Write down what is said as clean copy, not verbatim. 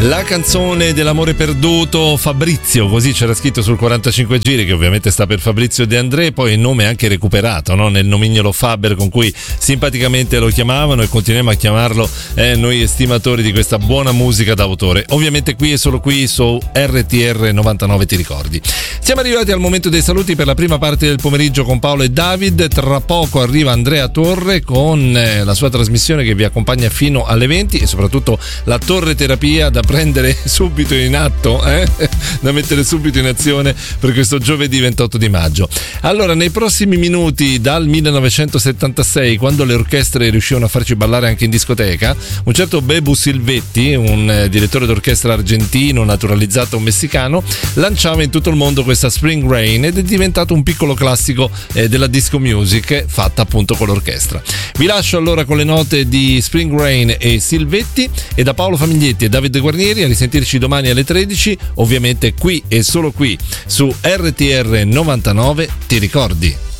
La canzone dell'amore perduto, Fabrizio, così c'era scritto sul 45 giri, che ovviamente sta per Fabrizio De André, poi il nome è anche recuperato, no? Nel nomignolo Faber con cui simpaticamente lo chiamavano, e continuiamo a chiamarlo noi estimatori di questa buona musica d'autore. Ovviamente qui e solo qui su RTR 99, ti ricordi. Siamo arrivati al momento dei saluti per la prima parte del pomeriggio con Paolo e David. Tra poco arriva Andrea Torre con la sua trasmissione che vi accompagna fino alle 20, e soprattutto la torre terapia da prendere subito in atto, da mettere subito in azione per questo giovedì 28 di maggio. Allora, nei prossimi minuti, dal 1976, quando le orchestre riuscivano a farci ballare anche in discoteca, un certo Bebu Silvetti, un direttore d'orchestra argentino naturalizzato messicano, lanciava in tutto il mondo questa Spring Rain, ed è diventato un piccolo classico della disco music fatta appunto con l'orchestra. Vi lascio allora con le note di Spring Rain e Silvetti, e da Paolo Famiglietti e Davide Guarnieri a risentirci domani alle 13, ovviamente qui e solo qui su RTR 99, ti ricordi?